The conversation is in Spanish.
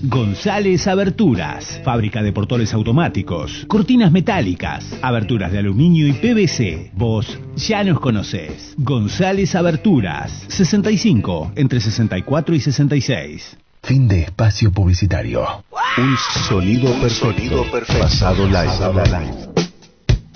González Aberturas, fábrica de portones automáticos, cortinas metálicas, aberturas de aluminio y PVC. Vos ya nos conocés. González Aberturas, 65, entre 64 y 66. Fin de espacio publicitario. Un sonido perfecto. Pasado live.